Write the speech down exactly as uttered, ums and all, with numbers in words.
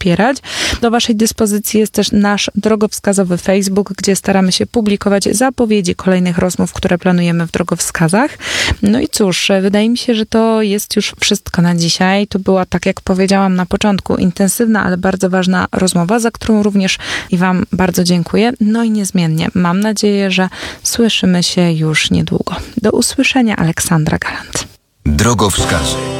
wspierać. Do waszej dyspozycji jest też nasz drogowskazowy Facebook, gdzie staramy się publikować zapowiedzi kolejnych rozmów, które planujemy w drogowskazach. No i cóż, wydaje mi się, że to jest już wszystko na dzisiaj. To była, tak jak powiedziałam na początku, intensywna, ale bardzo ważna rozmowa, za którą również i wam bardzo dziękuję. No i niezmiennie mam nadzieję, że słyszymy się już niedługo. Do usłyszenia, Aleksandra Galant. Drogowskazy.